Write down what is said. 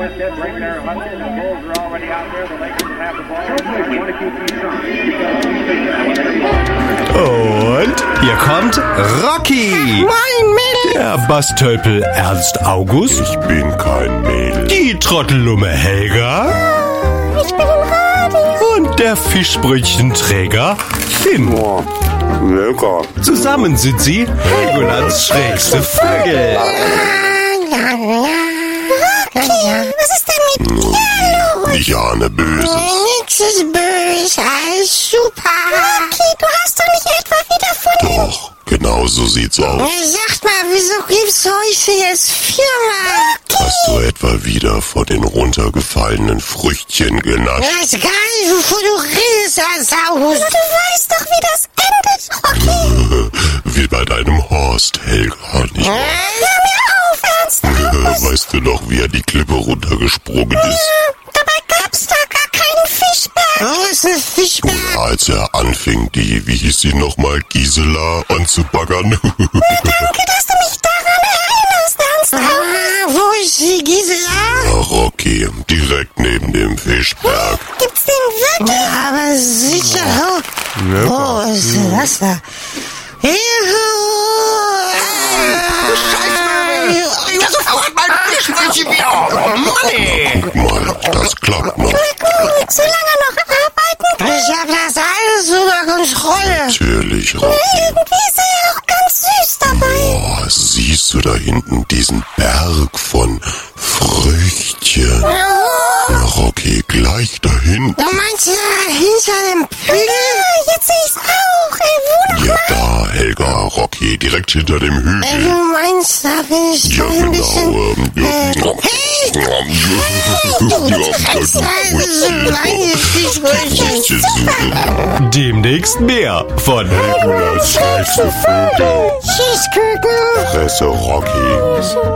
Und hier kommt Rocky. Moin, Mädel. Der Bastölpel Ernst August. Ich bin kein Mädel. Die Trottellumme Helga. Ich bin im Radio. Und der Fischbrötchenträger Finn. Oh, lecker. Zusammen sind sie Helgolands schrägste Vögel. Rocky, was ist denn mit dir los? Ich ahne Böses. Nix ist böse, alles super. Rocky, du hast doch nicht etwa wieder von Doch, genau so sieht's aus. Sag mal, wieso gibt's häufiges viermal? Hast du etwa wieder vor den runtergefallenen Früchtchen genascht? Ich weiß gar nicht, wovon du redest, Ernst August. Du weißt doch, wie das endet, Rocky. Wie bei deinem Horst, Helga, nicht wahr? Hör mir auf, Ernst August. Weißt du noch, wie er die Klippe runtergesprungen ist? Dabei gab's da gar keinen Fischberg. Wo ist ein Fischberg? Als er anfing, die, wie hieß sie nochmal, Gisela anzubaggern. Danke, dass du mich daran erinnerst, Ernst August. Wo ist die Gisela? Ja, Rocky, direkt neben dem Fischberg. Gibt's den wirklich? Ja, aber sicher. Wo ist denn das da? Guck mal, das klappt noch. Willst du lange noch arbeiten? Ich hab das alles unter Kontrolle. Natürlich, Rocky. Irgendwie ist er ja auch ganz süß dabei. Oh, siehst du da hinten diesen Berg von Früchtchen? Na, Rocky, gleich da hinten. Du meinst ja hinter dem Hügel? Ja, jetzt sehe ich's auch. Wo noch Ja, da, Helga, Rocky, direkt hinter dem Du Hügel. meinst, da bin ich Ja, doch ein bisschen... genau. Hey, du kannst so kleine Fischbrötchen. Demnächst mehr von Helgolands schrägste Vögel. Tschüss, Küken. Fresse, Rocky.